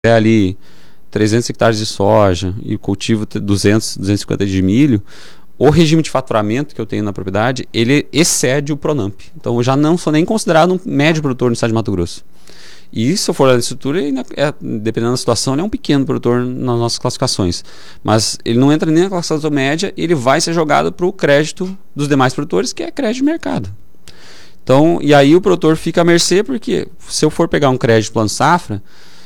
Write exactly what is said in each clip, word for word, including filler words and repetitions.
É ali trezentos hectares de soja e cultivo duzentos, duzentos e cinquenta de milho, o regime de faturamento que eu tenho na propriedade, ele excede o Pronamp. Então eu já não sou nem considerado um médio produtor no estado de Mato Grosso. E se eu for a estrutura, é, dependendo da situação, ele é um pequeno produtor nas nossas classificações. Mas ele não entra nem na classificação média, ele vai ser jogado para o crédito dos demais produtores, que é crédito de mercado. Então, e aí o produtor fica à mercê, porque se eu for pegar um crédito plano safra,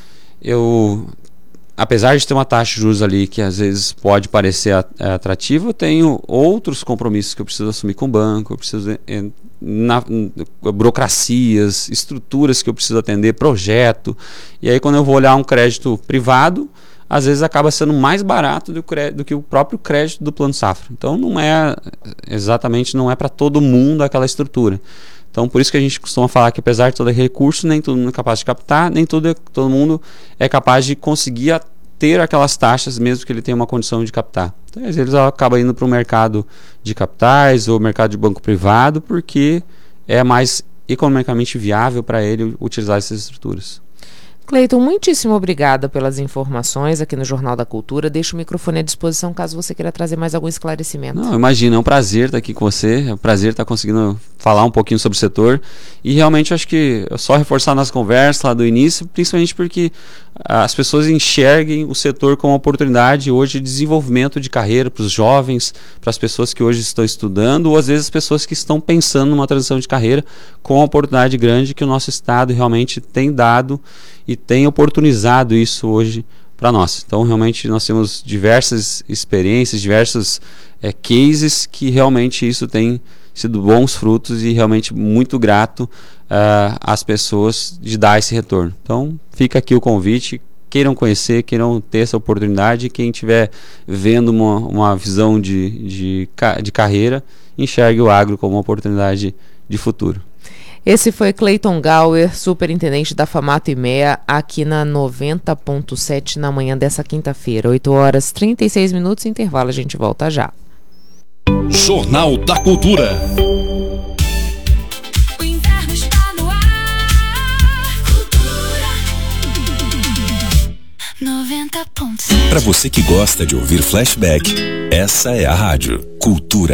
eu, apesar de ter uma taxa de juros ali que às vezes pode parecer atrativa, eu tenho outros compromissos que eu preciso assumir com o banco, eu preciso na, na, burocracias, estruturas que eu preciso atender, projeto. E aí quando eu vou olhar um crédito privado, às vezes acaba sendo mais barato do, do que o próprio crédito do plano safra. Então não é exatamente, não é para todo mundo aquela estrutura. Então, por isso que a gente costuma falar que, apesar de todo recurso, nem todo mundo é capaz de captar, nem todo, todo mundo é capaz de conseguir a, ter aquelas taxas, mesmo que ele tenha uma condição de captar. Então, às vezes, ela acaba indo para o mercado de capitais ou mercado de banco privado, porque é mais economicamente viável para ele utilizar essas estruturas. Cleiton, muitíssimo obrigada pelas informações aqui no Jornal da Cultura. Deixo o microfone à disposição caso você queira trazer mais algum esclarecimento. Não, imagina, é um prazer estar aqui com você, é um prazer estar conseguindo falar um pouquinho sobre o setor e realmente acho que é só reforçar a nossa conversa lá do início, principalmente porque as pessoas enxerguem o setor como uma oportunidade hoje de desenvolvimento de carreira para os jovens, para as pessoas que hoje estão estudando ou às vezes as pessoas que estão pensando numa transição de carreira com uma oportunidade grande que o nosso estado realmente tem dado e tem oportunizado isso hoje para nós. Então, realmente, nós temos diversas experiências, diversos é, cases que realmente isso tem sido bons frutos e realmente muito grato uh, às pessoas de dar esse retorno. Então, fica aqui o convite, queiram conhecer, queiram ter essa oportunidade, quem estiver vendo uma, uma visão de, de, de carreira, enxergue o agro como uma oportunidade de futuro. Esse foi Cleiton Gauer, superintendente da Famato I M E A, aqui na noventa ponto sete na manhã dessa quinta-feira, oito horas e trinta e seis minutos, intervalo, a gente volta já. Jornal da Cultura. O inverno está no ar. Cultura noventa ponto sete. Para você que gosta de ouvir flashback, essa é a rádio Cultura.